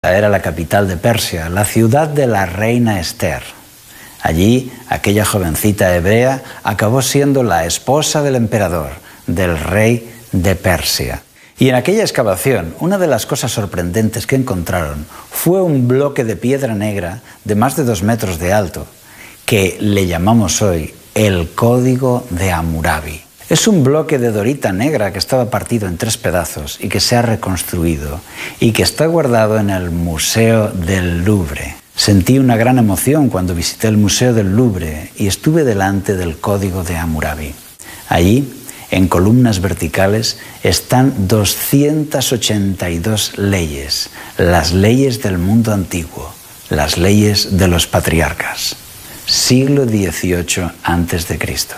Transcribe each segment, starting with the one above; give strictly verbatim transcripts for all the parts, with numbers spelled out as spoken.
Era la capital de Persia, la ciudad de la reina Esther. Allí, aquella jovencita hebrea acabó siendo la esposa del emperador, del rey de Persia. Y en aquella excavación, una de las cosas sorprendentes que encontraron fue un bloque de piedra negra de más de dos metros de alto, que le llamamos hoy el Código de Hammurabi. Es un bloque de dorita negra que estaba partido en tres pedazos y que se ha reconstruido y que está guardado en el Museo del Louvre. Sentí una gran emoción cuando visité el Museo del Louvre y estuve delante del Código de Hammurabi. Allí, en columnas verticales, están doscientas ochenta y dos leyes, las leyes del mundo antiguo, las leyes de los patriarcas, siglo dieciocho antes de Cristo.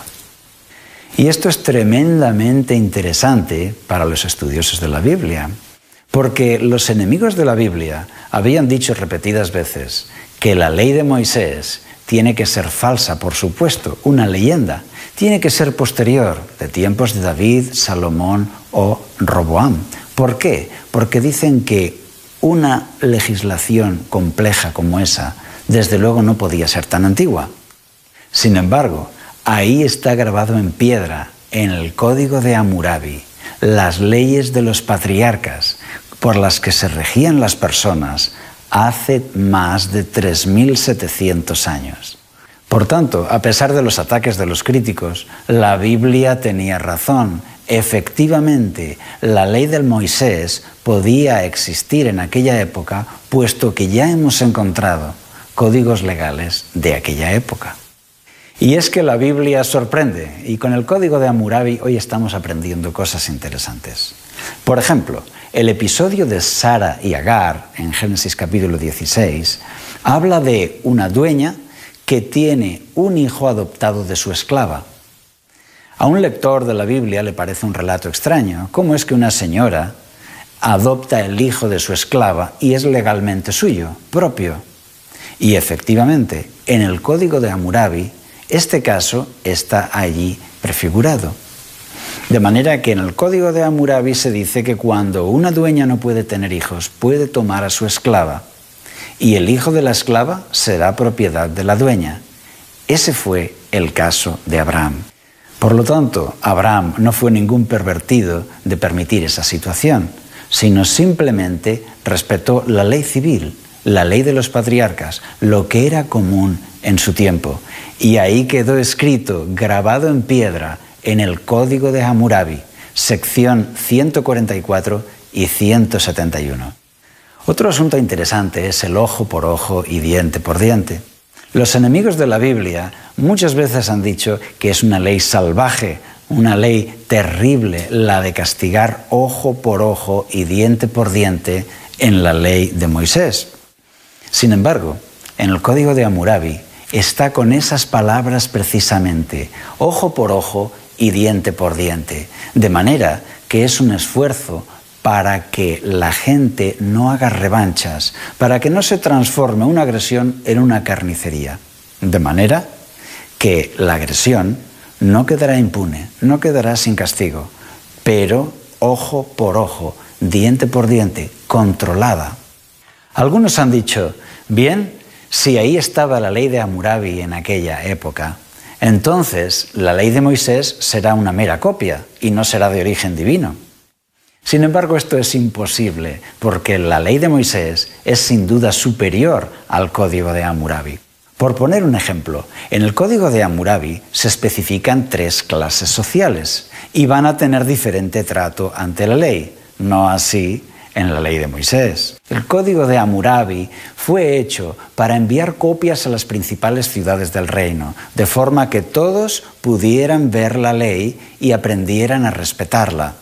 Y esto es tremendamente interesante para los estudiosos de la Biblia, porque los enemigos de la Biblia habían dicho repetidas veces que la ley de Moisés tiene que ser falsa, por supuesto, una leyenda, tiene que ser posterior, de tiempos de David, Salomón o Roboam. ¿Por qué? Porque dicen que una legislación compleja como esa, desde luego no podía ser tan antigua. Sin embargo, ahí está grabado en piedra, en el Código de Hammurabi, las leyes de los patriarcas por las que se regían las personas hace más de tres mil setecientos años. Por tanto, a pesar de los ataques de los críticos, la Biblia tenía razón. Efectivamente, la ley del Moisés podía existir en aquella época, puesto que ya hemos encontrado códigos legales de aquella época. Y es que la Biblia sorprende, y con el Código de Hammurabi hoy estamos aprendiendo cosas interesantes. Por ejemplo, el episodio de Sara y Agar, en Génesis capítulo dieciséis, habla de una dueña que tiene un hijo adoptado de su esclava. A un lector de la Biblia le parece un relato extraño. ¿Cómo es que una señora adopta el hijo de su esclava y es legalmente suyo, propio? Y efectivamente, en el Código de Hammurabi, este caso está allí prefigurado. De manera que en el Código de Hammurabi se dice que cuando una dueña no puede tener hijos, puede tomar a su esclava, y el hijo de la esclava será propiedad de la dueña. Ese fue el caso de Abraham. Por lo tanto, Abraham no fue ningún pervertido de permitir esa situación, sino simplemente respetó la ley civil, la ley de los patriarcas, lo que era común en su tiempo. Y ahí quedó escrito, grabado en piedra, en el Código de Hammurabi, sección ciento cuarenta y cuatro y ciento setenta y uno. Otro asunto interesante es el ojo por ojo y diente por diente. Los enemigos de la Biblia muchas veces han dicho que es una ley salvaje, una ley terrible, la de castigar ojo por ojo y diente por diente en la ley de Moisés. Sin embargo, en el Código de Hammurabi está con esas palabras precisamente, ojo por ojo y diente por diente, de manera que es un esfuerzo para que la gente no haga revanchas, para que no se transforme una agresión en una carnicería, de manera que la agresión no quedará impune, no quedará sin castigo, pero ojo por ojo, diente por diente, controlada. Algunos han dicho, bien, si ahí estaba la ley de Hammurabi en aquella época, entonces la ley de Moisés será una mera copia y no será de origen divino. Sin embargo, esto es imposible, porque la ley de Moisés es sin duda superior al Código de Hammurabi. Por poner un ejemplo, en el Código de Hammurabi se especifican tres clases sociales y van a tener diferente trato ante la ley, no así en la ley de Moisés. El Código de Hammurabi fue hecho para enviar copias a las principales ciudades del reino, de forma que todos pudieran ver la ley y aprendieran a respetarla.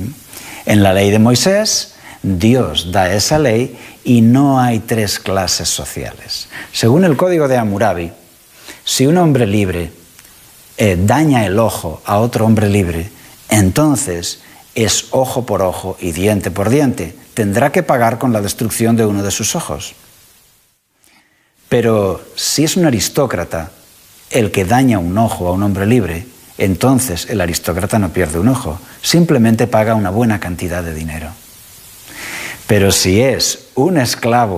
En la ley de Moisés, Dios da esa ley y no hay tres clases sociales. Según el Código de Hammurabi, si un hombre libre eh, daña el ojo a otro hombre libre, entonces es ojo por ojo y diente por diente. Tendrá que pagar con la destrucción de uno de sus ojos. Pero si es un aristócrata el que daña un ojo a un hombre libre, entonces el aristócrata no pierde un ojo, simplemente paga una buena cantidad de dinero. Pero si es un esclavo